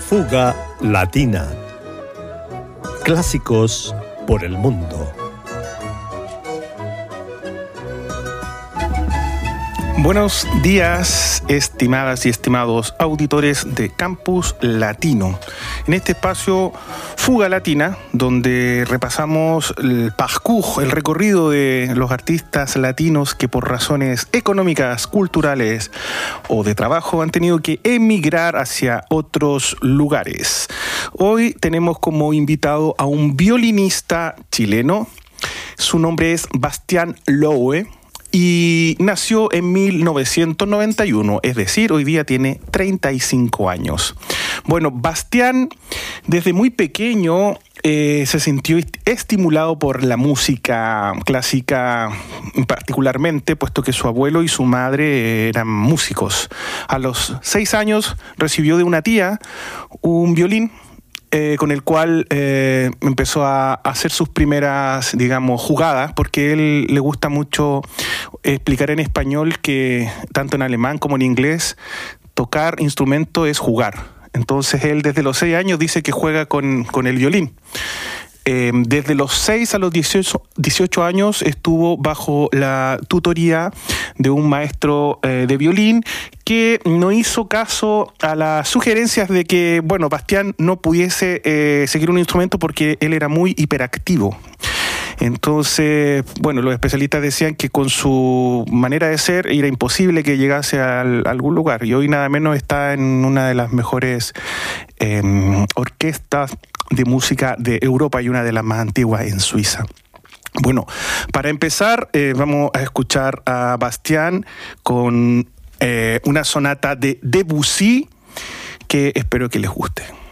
Fuga Latina. Clásicos por el mundo. Buenos días, estimadas y estimados auditores de Campus Latino. En este espacio Fuga Latina, donde repasamos el parcours, el recorrido de los artistas latinos que por razones económicas, culturales o de trabajo han tenido que emigrar hacia otros lugares. Hoy tenemos como invitado a un violinista chileno. Su nombre es Bastián Lowe. Y nació en 1991, es decir, hoy día tiene 35 años. Bueno, Bastián desde muy pequeño se sintió estimulado por la música clásica particularmente, puesto que su abuelo y su madre eran músicos. A los 6 años recibió de una tía un violín, con el cual empezó a hacer sus primeras, jugadas, porque a él le gusta mucho explicar en español que tanto en alemán como en inglés tocar instrumento es jugar. Entonces él desde los 6 años dice que juega con el violín. Desde los 6 a los 18 años estuvo bajo la tutoría de un maestro de violín que no hizo caso a las sugerencias de que, Bastián no pudiese seguir un instrumento porque él era muy hiperactivo. Entonces, los especialistas decían que con su manera de ser era imposible que llegase a algún lugar. Y hoy nada menos está en una de las mejores orquestas de música de Europa y una de las más antiguas en Suiza. Bueno, para empezar, vamos a escuchar a Bastián con una sonata de Debussy que espero que les guste.